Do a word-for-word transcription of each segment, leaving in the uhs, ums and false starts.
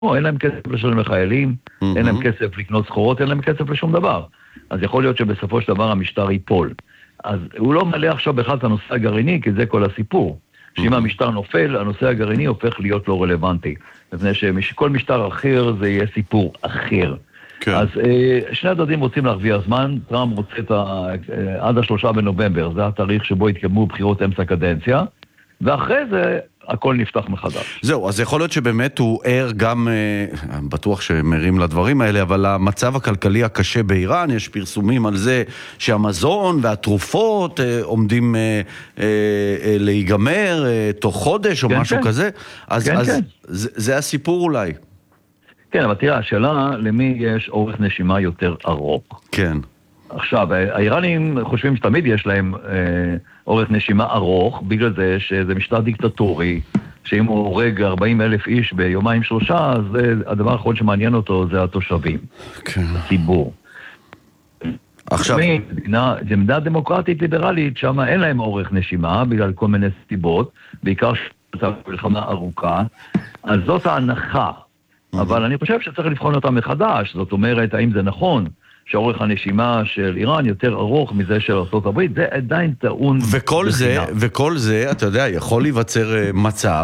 אין להם כסף לשלם לחיילים, אין להם כסף לקנות סחורות, אין להם כסף לשום דבר. אז יכול להיות שבסופו של דבר המשטר ייפול. אז הוא לא מלא עכשיו בכלל את הנושא הגרעיני, כי זה כל הסיפור. שאם המשטר נופל, הנושא הגרעיני הופך להיות לא רלוונטי. לפני שכל משטר אחר זה יהיה סיפור אחר. כן. אז שני הדדים רוצים להרוויח זמן, טראמפ רוצה את ה... עד השלושה בנובמבר, זה התאריך שבו יתקיימו בחירות אמצע קדנציה, ואחרי זה הכל נפתח מחדש. זהו, אז יכול להיות שבאמת הוא ער גם, בטוח שמרים לדברים האלה, אבל המצב הכלכלי הקשה באיראן, יש פרסומים על זה שהמזון והתרופות עומדים להיגמר תוך חודש או כן, משהו כן. כזה, אז, כן, אז כן. זה, זה הסיפור אולי. כן, אבל תראה, השאלה למי יש אורך נשימה יותר ארוך. כן. עכשיו, האיראנים חושבים שתמיד יש להם אה, אורך נשימה ארוך, בגלל זה שזה משטר דיקטטורי, שאם הוא הורג ארבעים אלף איש ביומיים שלושה, אז זה, הדבר האחרון שמעניין אותו זה התושבים, כן. הציבור. עכשיו... מדינה, זה מדינה דמוקרטית ליברלית, שם אין להם אורך נשימה, בגלל כל מיני סיבות, בעיקר שאתה מלחמה ארוכה, אז זאת ההנחה. אבל אני חושב שצריך לבחון אותה מחדש, זאת אומרת, האם זה נכון שאורך הנשימה של איראן יותר ארוך מזה של ארצות הברית, זה עדיין טעון. וכל זה, וכל זה, אתה יודע, יכול להיווצר מצב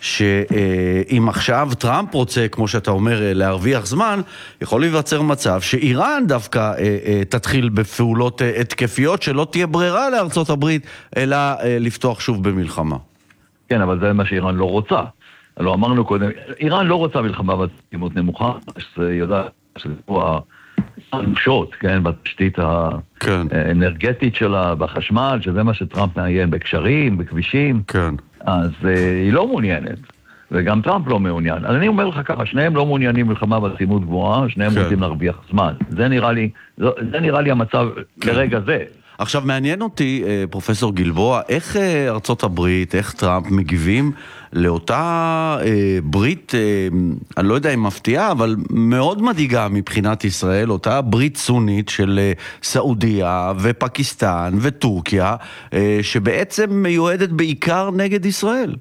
שאם עכשיו טראמפ רוצה, כמו שאתה אומר, להרוויח זמן, יכול להיווצר מצב שאיראן דווקא תתחיל בפעולות התקפיות שלא תהיה ברירה לארצות הברית, אלא לפתוח שוב במלחמה. כן, אבל זה מה שאיראן לא רוצה. לא אמרנו קודם, איראן לא רוצה מלחמה בתדימות נמוכה, שזה יודע, שזה פה הנושות, כן, בתשתית האנרגטית שלה, בחשמל, שזה מה שטראמפ מעיין, בקשרים, בכבישים, כן. אז היא לא מעוניינת, וגם טראמפ לא מעוניין. אז אני אומר לך ככה, שניהם לא מעוניינים מלחמה בתדימות גבוהה, שניהם רוצים להרוויח זמן. זה נראה לי, זה נראה לי המצב לרגע זה. עכשיו מעניין אותי, פרופסור גלבוע, איך ארצות הברית, איך טראמפ מגיבים לאותה אה, ברית, אה, אני לא יודע אם מפתיעה, אבל מאוד מדאיגה מבחינת ישראל, אותה ברית סונית של אה, סעודיה ופקיסטן וטורקיה, אה, שבעצם מיועדת בעיקר נגד ישראל.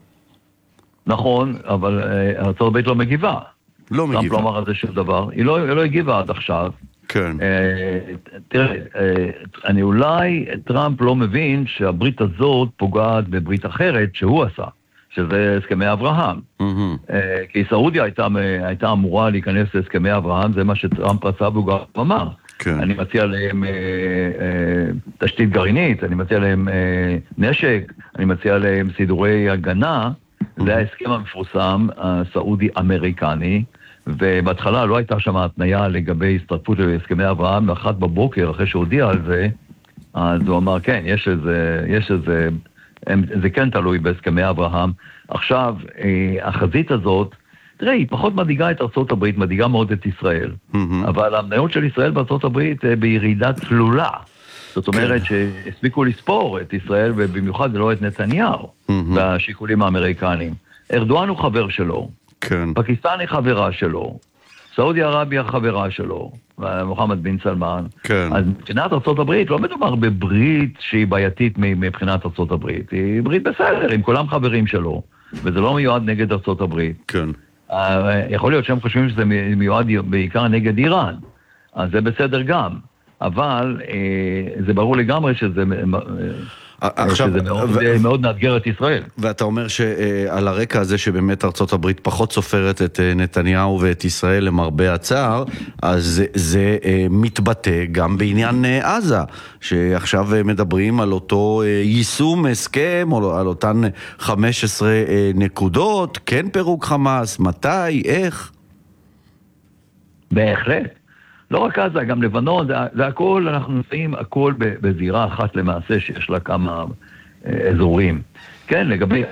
נכון, אבל אה, ארצות הברית לא מגיבה. לא מגיבה. טראמפ לא אמר על זה שום דבר. היא לא, היא לא הגיבה עד עכשיו. כן. אה, תראה, אה, אני אולי, טראמפ לא מבין שהברית הזאת פוגעת בברית אחרת שהוא עשה. שזה הסכמי אברהם. Mm-hmm. כי סעודיה הייתה, הייתה אמורה להיכנס להסכמי אברהם, זה מה שטראמפ רצה והוא גם אמר. כן. אני מציע להם אה, אה, תשתית גרעינית, אני מציע להם אה, נשק, אני מציע להם סידורי הגנה, mm-hmm. זה ההסכם המפורסם הסעודי-אמריקני, ובהתחלה לא הייתה שם התניה לגבי הסתרפות של הסכמי אברהם, ואחת בבוקר אחרי שהודיע על זה, אז הוא אמר, כן, יש איזה... יש איזה זה כן תלוי בהסכמי אברהם. עכשיו, החזית הזאת, תראה, היא פחות מדאיגה את ארצות הברית, מדאיגה מאוד את ישראל. Mm-hmm. אבל המניות של ישראל בארצות הברית בירידה תלולה. זאת אומרת שהספיקו לספור את ישראל, ובמיוחד לא את נתניהו, mm-hmm. והשיקולים האמריקנים. ארדואן הוא חבר שלו, כן. פקיסטן היא חברה שלו, סעודיה ערביה חברה שלו, מוחמד בן סלמן. כן. אז מבחינת ארצות הברית לא מדובר בברית שהיא בעייתית מבחינת ארצות הברית. היא ברית בסדר, עם כולם חברים שלו, וזה לא מיועד נגד ארצות הברית. כן. יכול להיות שהם חושבים שזה מיועד בעיקר נגד איראן, אז זה בסדר גם. אבל זה ברור לגמרי שזה... עכשיו, שזה מאוד, ו... מאוד מאתגר את ישראל. ואתה אומר שעל הרקע הזה שבאמת ארצות הברית פחות סופרת את נתניהו ואת ישראל למרבה הצער, אז זה, זה מתבטא גם בעניין עזה, שעכשיו מדברים על אותו יישום הסכם, או על אותן חמש עשרה נקודות, כן פירוק חמאס, מתי, איך? בהחלט. לא רק עזה, גם לבנון, זה, זה הכל, אנחנו נמצאים הכל בזירה אחת למעשה שיש לה כמה אה, אזורים. כן, לגבי...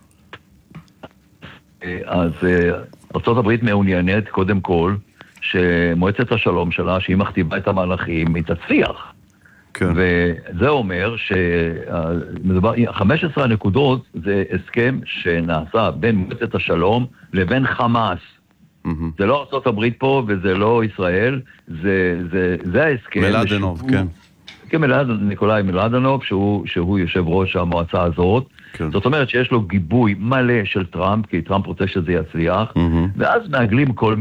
אז ארצות הברית מעוניינת, קודם כל, שמועצת השלום שלה, שהיא מכתיבה את המהלכים, היא תצליח. כן. וזה אומר ש-חמש עשרה הנקודות זה הסכם שנעשה בין מועצת השלום לבין חמאס. זה לא ארצות הברית פה, וזה לא ישראל, זה, זה, זה ההסכם. מלאדנוב, כן. הסכם ניקולאי מלדנוב, שהוא, שהוא יושב ראש המועצה הזאת. כן. זאת אומרת שיש לו גיבוי מלא של טראמפ, כי טראמפ רוצה שזה יצליח, mm-hmm. ואז מעגלים כל